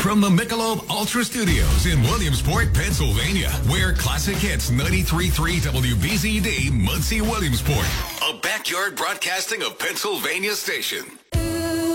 From the Michelob Ultra Studios in Williamsport, Pennsylvania, where classic hits 93.3 WBZD, Muncie, Williamsport. A backyard broadcasting of Pennsylvania station.